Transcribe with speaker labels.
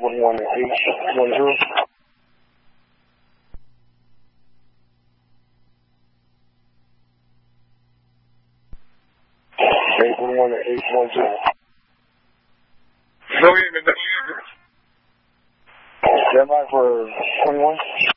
Speaker 1: 911-810. 810.
Speaker 2: No, in the number.
Speaker 1: Stand by for 21.